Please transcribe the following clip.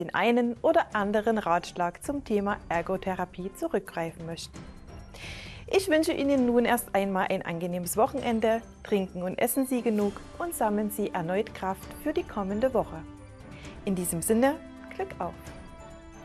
den einen oder anderen Ratschlag zum Thema Ergotherapie zurückgreifen möchten. Ich wünsche Ihnen nun erst einmal ein angenehmes Wochenende, trinken und essen Sie genug und sammeln Sie erneut Kraft für die kommende Woche. In diesem Sinne, Glück auf!